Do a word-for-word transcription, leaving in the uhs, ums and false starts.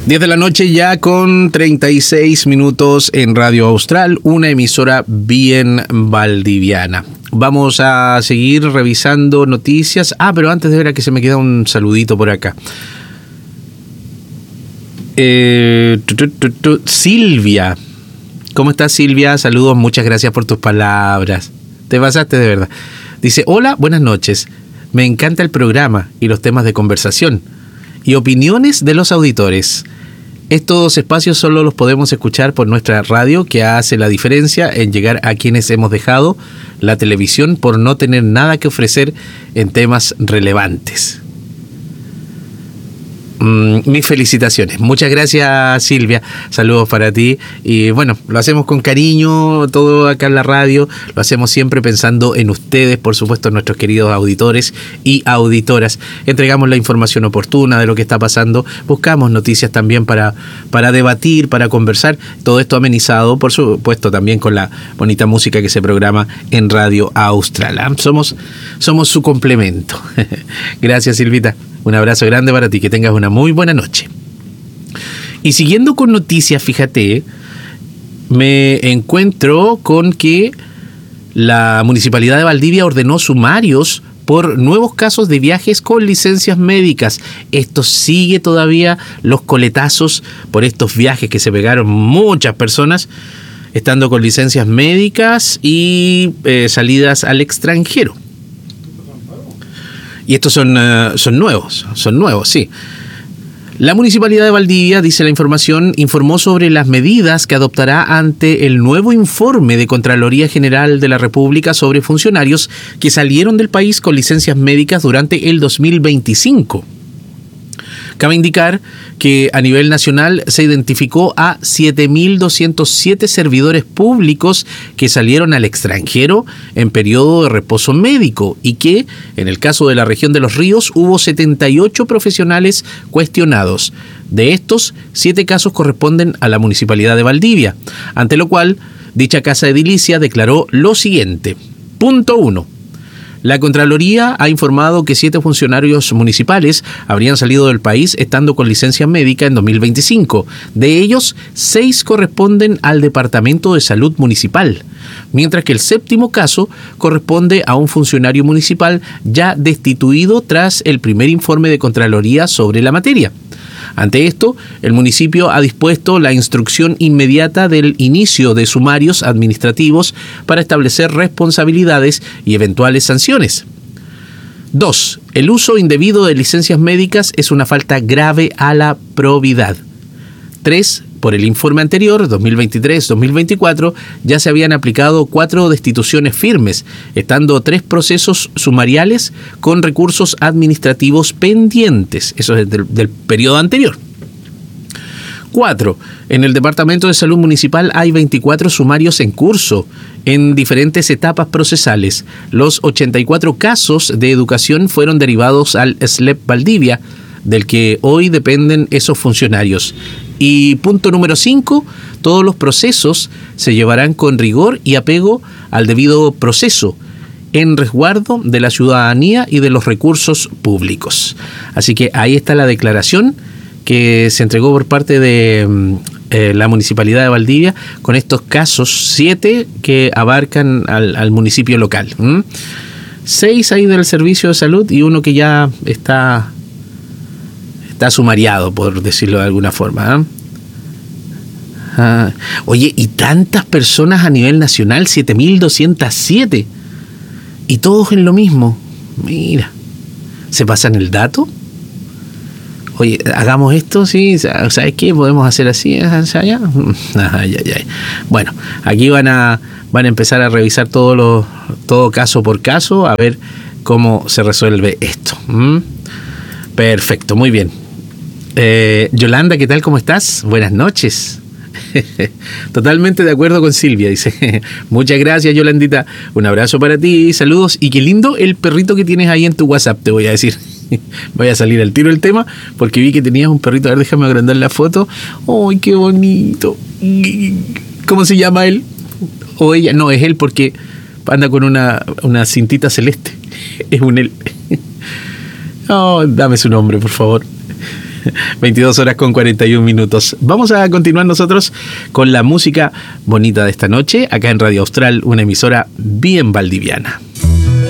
diez de la noche ya con treinta y seis minutos en Radio Austral, una emisora bien valdiviana. Vamos a seguir revisando noticias. Ah, pero antes de ver a que se me queda un saludito por acá. Eh, tu, tu, tu, tu, Silvia. ¿Cómo estás, Silvia? Saludos, muchas gracias por tus palabras. Te pasaste de verdad. Dice, hola, buenas noches. Me encanta el programa y los temas de conversación y opiniones de los auditores. Estos espacios solo los podemos escuchar por nuestra radio, que hace la diferencia en llegar a quienes hemos dejado la televisión por no tener nada que ofrecer en temas relevantes. Mm, mis felicitaciones. Muchas gracias, Silvia. Saludos para ti. Y bueno, lo hacemos con cariño, todo acá en la radio. Lo hacemos siempre pensando en ustedes, por supuesto, nuestros queridos auditores y auditoras. Entregamos la información oportuna de lo que está pasando. Buscamos noticias también para, para debatir, para conversar. Todo esto amenizado, por supuesto, también con la bonita música que se programa en Radio Austral. Somos, somos su complemento. Gracias, Silvita. Un abrazo grande para ti, que tengas una muy buena noche. Y siguiendo con noticias, fíjate, me encuentro con que la Municipalidad de Valdivia ordenó sumarios por nuevos casos de viajes con licencias médicas. Esto sigue todavía, los coletazos por estos viajes que se pegaron muchas personas, estando con licencias médicas y eh, salidas al extranjero. Y estos son, uh, son nuevos, son nuevos, sí. La Municipalidad de Valdivia, dice la información, informó sobre las medidas que adoptará ante el nuevo informe de Contraloría General de la República sobre funcionarios que salieron del país con licencias médicas durante el dos mil veinticinco. Cabe indicar que a nivel nacional se identificó a siete mil doscientos siete servidores públicos que salieron al extranjero en periodo de reposo médico y que, en el caso de la región de Los Ríos, hubo setenta y ocho profesionales cuestionados. De estos, siete casos corresponden a la Municipalidad de Valdivia, ante lo cual dicha casa edilicia declaró lo siguiente. Punto uno. La Contraloría ha informado que siete funcionarios municipales habrían salido del país estando con licencia médica en dos mil veinticinco. De ellos, seis corresponden al Departamento de Salud Municipal, mientras que el séptimo caso corresponde a un funcionario municipal ya destituido tras el primer informe de Contraloría sobre la materia. Ante esto, el municipio ha dispuesto la instrucción inmediata del inicio de sumarios administrativos para establecer responsabilidades y eventuales sanciones. dos. El uso indebido de licencias médicas es una falta grave a la probidad. tres. Por el informe anterior, dos mil veintitrés dos mil veinticuatro, ya se habían aplicado cuatro destituciones firmes, estando tres procesos sumariales con recursos administrativos pendientes. Eso es del, del periodo anterior. cuatro. En el Departamento de Salud Municipal hay veinticuatro sumarios en curso, en diferentes etapas procesales. Los ochenta y cuatro casos de educación fueron derivados al S L E P Valdivia, del que hoy dependen esos funcionarios. Y punto número cinco, todos los procesos se llevarán con rigor y apego al debido proceso, en resguardo de la ciudadanía y de los recursos públicos. Así que ahí está la declaración que se entregó por parte de eh, la Municipalidad de Valdivia con estos casos, siete que abarcan al, al municipio local. ¿Mm? Seis ahí del servicio de salud y uno que ya está... Está sumariado, por decirlo de alguna forma. ¿eh? Ah, oye, y tantas personas a nivel nacional, siete mil doscientos siete. Y todos en lo mismo. Mira, ¿se pasan el dato? Oye, hagamos esto, ¿sí? ¿Sabes qué? ¿Podemos hacer así? ¿Allá? Ay, ay, ay. Bueno, aquí van a, van a empezar a revisar todo, lo, todo caso por caso, a ver cómo se resuelve esto. ¿Mm? Perfecto, muy bien. Eh, Yolanda, ¿qué tal? ¿Cómo estás? Buenas noches. Totalmente de acuerdo con Silvia, dice. Muchas gracias, Yolandita. Un abrazo para ti, saludos. Y qué lindo el perrito que tienes ahí en tu WhatsApp, te voy a decir. Voy a salir al tiro del tema porque vi que tenías un perrito. A ver, déjame agrandar la foto. ¡Ay, qué bonito! ¿Cómo se llama él? O ella. No, es él porque anda con una, una cintita celeste. Es un él. Oh, dame su nombre, por favor. veintidós horas con cuarenta y un minutos. Vamos a continuar nosotros con la música bonita de esta noche, acá en Radio Austral, una emisora bien valdiviana.